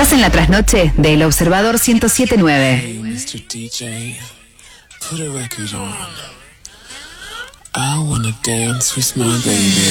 Estás en la trasnoche de El Observador 107.9. Hey, Mr. DJ, put a record on. I wanna dance with my baby.